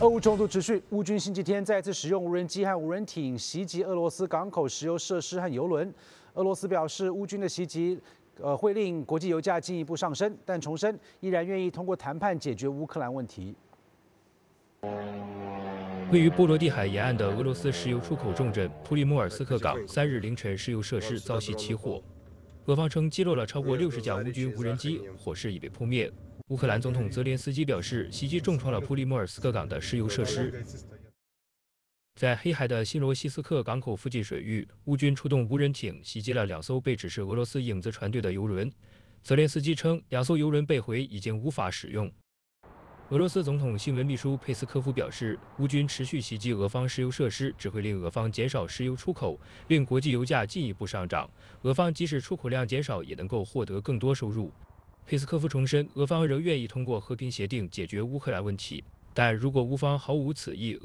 俄乌冲突持续，乌军星期天再次使用无人机和无人艇袭击俄罗斯港口石油设施和油轮。俄罗斯表示，乌军的袭击会令国际油价进一步上升，但重申依然愿意通过谈判解决乌克兰问题。 位于波罗的海沿岸的俄罗斯石油出口重镇普里莫尔斯克港3日凌晨石油设施遭袭起火，俄方称击落了超过60架乌军无人机，火势已被扑灭。乌克兰总统泽连斯基表示，袭击重创了普里莫尔斯克港的石油设施。在黑海的新罗西斯克港口附近水域，乌军出动无人艇袭击了2艘被指是俄罗斯影子船队的油轮。泽连斯基称，2艘油轮被毁，已经无法使用。俄罗斯总统新闻秘书佩斯科夫表示，乌军持续袭击俄方石油设施，只会令俄方减少石油出口，令国际油价进一步上涨。俄方即使出口量减少，也能够获得更多收入。佩斯科夫重申，俄方仍愿意通过和平协定解决乌克兰问题，但如果乌方毫无此意，